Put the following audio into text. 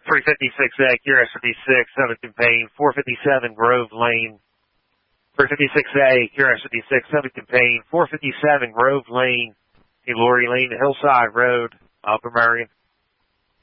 356A, QRS56, 7th and Payne, 457 Grove Lane. 356A, QRS56, 7th and Payne, 457 Grove Lane, Lori Lane, Hillside Road, Upper Marion.